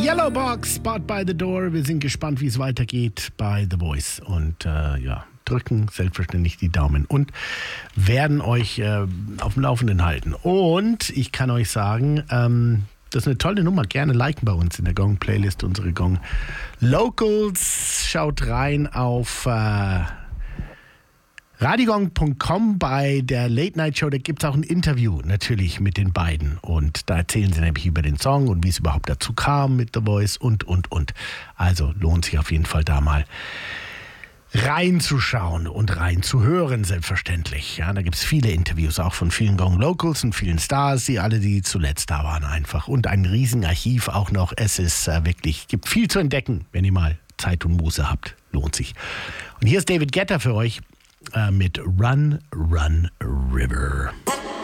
Yellow Box, Spot by the Door. Wir sind gespannt, wie es weitergeht bei The Voice. Und drücken selbstverständlich die Daumen und werden euch auf dem Laufenden halten. Und ich kann euch sagen, das ist eine tolle Nummer. Gerne liken bei uns in der Gong-Playlist, unsere Gong Locals. Schaut rein auf radigong.com bei der Late Night Show. Da gibt es auch ein Interview natürlich mit den beiden. Und da erzählen sie nämlich über den Song und wie es überhaupt dazu kam mit The Voice und. Also lohnt sich auf jeden Fall da mal reinzuschauen und reinzuhören, selbstverständlich. Ja, da gibt es viele Interviews, auch von vielen Gong Locals und vielen Stars, die zuletzt da waren einfach. Und ein Riesenarchiv auch noch. Es ist wirklich, gibt viel zu entdecken, wenn ihr mal Zeit und Muße habt. Lohnt sich. Und hier ist David Guetta für euch mit Run, Run, River.